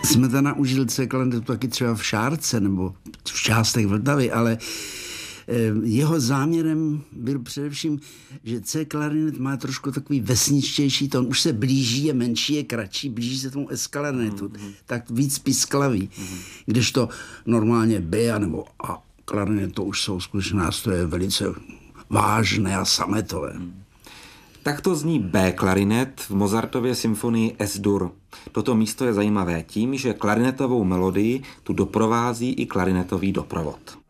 Smetana užil C-klarinetu taky třeba v Šárce nebo v částech Vltavy, ale jeho záměrem byl především, že C-klarinet má trošku takový vesničtější tón, už se blíží, je menší, je kratší, blíží se tomu S-klarinetu, tak víc pisklavý. Kdežto normálně B nebo A klarinet, to už jsou skutečně nástroje velice vážné a sametové. Takto zní B-klarinet v Mozartově symfonii S-dur. Toto místo je zajímavé tím, že klarinetovou melodii tu doprovází i klarinetový doprovod.